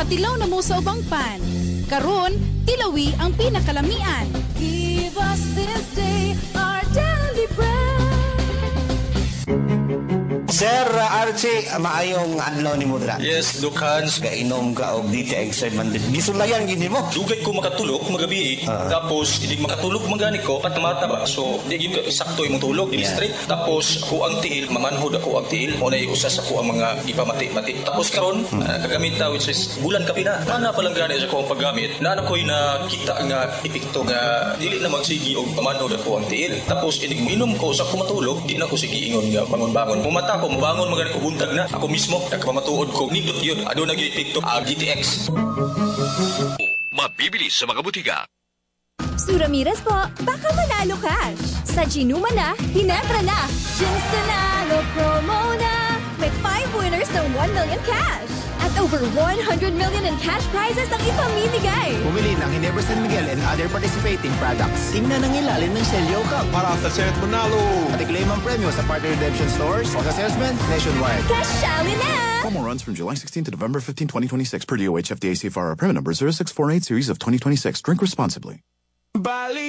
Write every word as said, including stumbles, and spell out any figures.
tilaw na mo sa ubang pan. Karon, tilawi ang pinakalamian. Give us this day our daily bread. Sir Archie, maayong adlaw ni Mudra. Yes, Doc Hans. Gainom ka og D T X seven hundred. Gisulayan gini mo. Dugay ko makatulog magabi. Uh. Tapos hindi makatulog magani ko kat mata ba. So di gyud sakto imong tulog, yeah. Straight. Tapos ako ang tiil, mamanhod ako ang tiil. Unay usas ako ang mga ipamati-mati. Tapos karon hmm. uh, kagamit ta which is bulan ka pina. Ana pa lang gani sa ko ang paggamit. Na ako'y nakita nga epekto nga dili na magsigi og pamanhod ako ang tiil. Tapos inig minom ko sa ko matulog, di na ko sige ingon nga bangon-bangon. Pumata ko mabangon magani ko buntag na. Ako mismo nagpamatuod ko nindot yun. Ado na gyud epekto ang D T X. Mabibili sa mga butika. Sue Ramirez po, baka manalo cash. Sa Ginuma na, Ginebra na. Gins Nanalo promo na. May five winners ng one million cash. At over one hundred million in cash prizes ang ipamimigay. Pumili ng Ginebra San Miguel and other participating products. Tingnan ang ilalim ng selyo ka para sa Senate Manalo. At i-claim ang premyo sa partner redemption stores o sa salesman nationwide. Cashali na! Promo runs from July sixteenth to November fifteenth, twenty twenty-six per D O H F D A C F R. Permit number zero six four eight series of twenty twenty-six. Drink responsibly. Bali